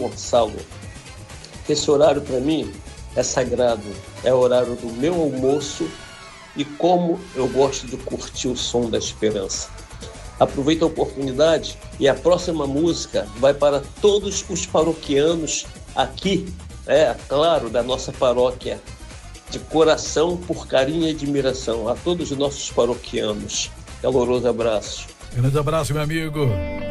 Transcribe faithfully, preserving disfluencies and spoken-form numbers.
Gonçalo. Esse horário para mim é sagrado, é o horário do meu almoço e como eu gosto de curtir o som da esperança. Aproveita a oportunidade e a próxima música vai para todos os paroquianos aqui, é claro, da nossa paróquia, de coração, por carinho e admiração a todos os nossos paroquianos. Caloroso abraço. Grande abraço, meu amigo.